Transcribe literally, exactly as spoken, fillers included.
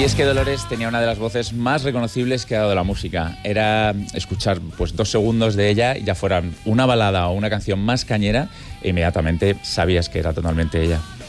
Y es que Dolores tenía una de las voces más reconocibles que ha dado la música. Era escuchar pues dos segundos de ella y ya fueran una balada o una canción más cañera, e inmediatamente sabías que era totalmente ella.